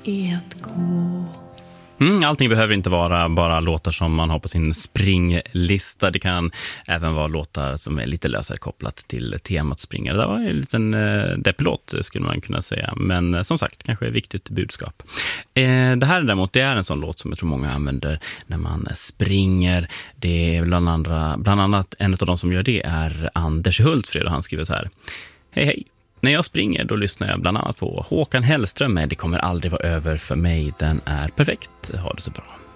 är att gå. Allting behöver inte vara bara låtar som man har på sin springlista. Det kan även vara låtar som är lite lösare kopplat till temat springa. Det där var en liten deppelåt skulle man kunna säga. Men som sagt, kanske ett viktigt budskap. Det här däremot, det är en sån låt som jag tror många använder när man springer. Det är bland annat en av de som gör det är Anders Hultfred, och han skriver så här: hej. När jag springer då lyssnar jag bland annat på Håkan Hellström med Det kommer aldrig vara över för mig. Den är perfekt. Ha det så bra.